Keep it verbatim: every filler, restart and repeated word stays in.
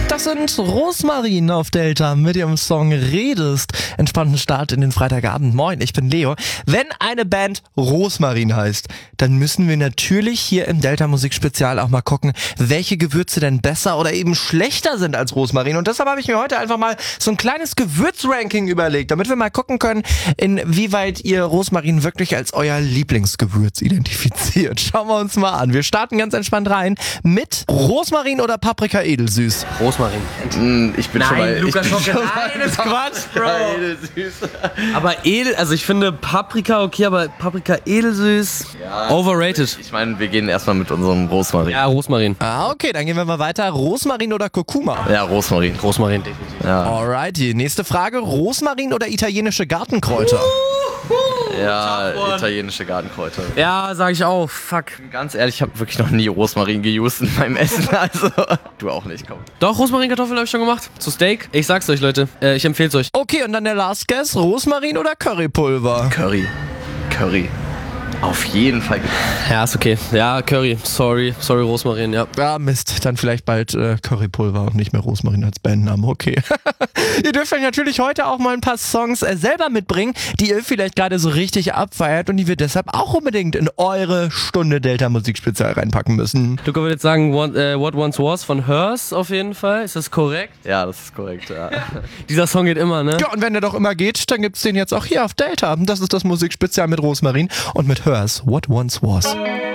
Das sind Rosmarin auf Delta mit ihrem Song Redest. Entspannten Start in den Freitagabend. Moin, ich bin Leo. Wenn eine Band Rosmarin heißt, dann müssen wir natürlich hier im Delta Musik Spezial auch mal gucken, welche Gewürze denn besser oder eben schlechter sind als Rosmarin. Und deshalb habe ich mir heute einfach mal so ein kleines Gewürzranking überlegt, damit wir mal gucken können, inwieweit ihr Rosmarin wirklich als euer Lieblingsgewürz identifiziert. Schauen wir uns mal an. Wir starten ganz entspannt rein mit Rosmarin oder Paprika edelsüß. Rosmarin. Mm, Ich bin Nein, schon mal... Lukas ich bin Schocke, schon nein, mal das ist Quatsch, Bro. edelsüß. Aber edel, also ich finde Paprika okay, aber Paprika edelsüß, Ja, overrated. Ich meine, wir gehen erstmal mit unserem Rosmarin. Ja, Rosmarin. Ah, okay, dann gehen wir mal weiter. Rosmarin oder Kurkuma? Ja, Rosmarin. Rosmarin, definitiv. Ja, Alrighty, nächste Frage. Rosmarin oder italienische Gartenkräuter? ja italienische Gartenkräuter. Ja, sag ich auch. Fuck. Ganz ehrlich, ich habe wirklich noch nie Rosmarin geused in meinem Essen, also du auch nicht, komm. Doch, Rosmarinkartoffeln habe ich schon gemacht. Zu Steak. Ich sag's euch, Leute. Äh, ich empfehl's euch. Okay, und dann der Last Guess. Rosmarin oder Currypulver? Curry. Curry. Auf jeden Fall. Ja, ist okay. Ja, Curry. Sorry. Sorry, Rosmarin, ja. Ja, Mist. Dann vielleicht bald äh, Currypulver und nicht mehr Rosmarin als Bandname. Okay. Ihr dürft euch natürlich heute auch mal ein paar Songs äh, selber mitbringen, die ihr vielleicht gerade so richtig abfeiert und die wir deshalb auch unbedingt in eure Stunde Delta Musik Spezial reinpacken müssen. Luca würde jetzt sagen, what, äh, What Once Was von Hers auf jeden Fall. Ist das korrekt? Ja, das ist korrekt, ja. Dieser Song geht immer, ne? Ja, und wenn der doch immer geht, dann gibt's den jetzt auch hier auf Delta. Das ist das Musikspezial mit Rosmarin und mit Hers, What Once Was.